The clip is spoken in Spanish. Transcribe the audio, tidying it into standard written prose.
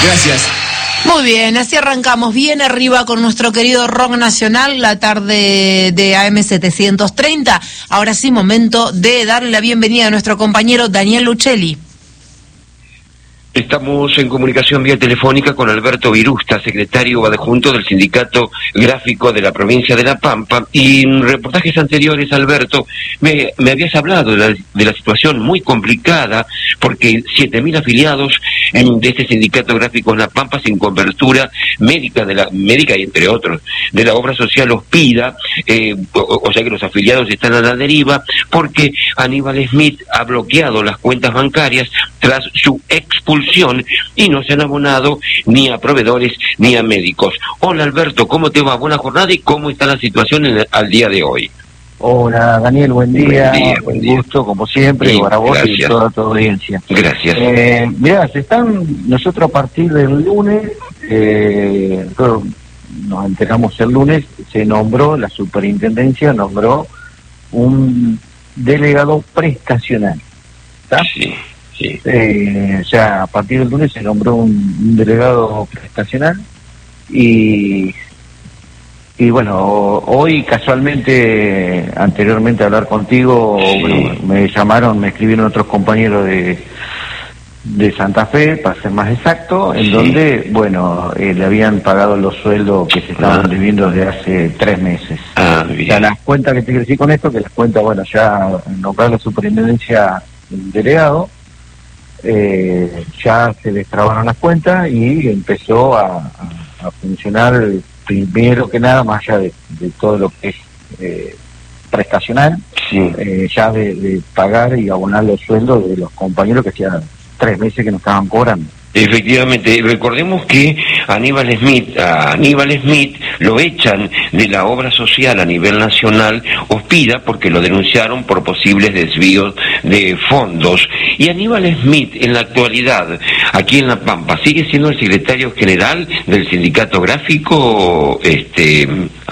Gracias. Muy bien, así arrancamos bien arriba con nuestro querido rock nacional, la tarde de AM730. Ahora sí, momento de darle la bienvenida a nuestro compañero Daniel Lucelli. Estamos en comunicación vía telefónica con Alberto Virusta, secretario adjunto del Sindicato Gráfico de la provincia de La Pampa. Y en reportajes anteriores, Alberto, me habías hablado de la situación muy complicada, porque 7.000 afiliados de este Sindicato Gráfico en La Pampa sin cobertura médica, médica y entre otros, de la obra social Ospida, o sea que los afiliados están a la deriva, porque Aníbal Smith ha bloqueado las cuentas bancarias tras su expulsión y no se han abonado ni a proveedores ni a médicos. Hola Alberto, ¿cómo te va? Buena jornada y ¿cómo está la situación al día de hoy? Hola Daniel, buen día. Buen gusto como siempre, sí, para vos y toda tu audiencia. Gracias. Mirá, nosotros a partir del lunes, nos enteramos el lunes, la superintendencia nombró un delegado prestacional, ¿está? Sí. Sí. O sea, a partir del lunes se nombró un delegado prestacional y bueno, hoy casualmente, anteriormente a hablar contigo, sí, bueno, me escribieron otros compañeros de Santa Fe, para ser más exacto, en donde, bueno, le habían pagado los sueldos que se estaban debiendo desde hace 3 meses. O sea, las cuentas que te quiero decir con esto, que las cuentas, bueno, ya nombró la superintendencia del delegado, ya se destrabaron las cuentas y empezó a funcionar primero que nada, más allá de todo lo que es prestacional, sí, ya de pagar y abonar los sueldos de los compañeros que hacía 3 meses que no estaban cobrando. Efectivamente, recordemos que a Aníbal Smith lo echan de la obra social a nivel nacional Ospida porque lo denunciaron por posibles desvíos de fondos. Y Aníbal Smith en la actualidad, aquí en La Pampa, ¿sigue siendo el secretario general del Sindicato Gráfico,